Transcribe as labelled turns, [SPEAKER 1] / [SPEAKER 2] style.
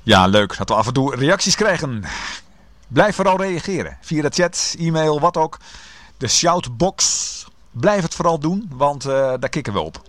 [SPEAKER 1] Ja, leuk dat we af en toe reacties krijgen. Blijf vooral reageren. Via de chat, e-mail, wat ook. De shoutbox. Blijf het vooral doen, want daar kikken we op.